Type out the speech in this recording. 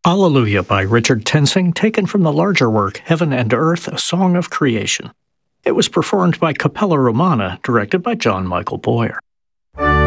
Alleluia by Richard Tensing, taken from the larger work Heaven and Earth, A Song of Creation. It was performed by Capella Romana, directed by John Michael Boyer.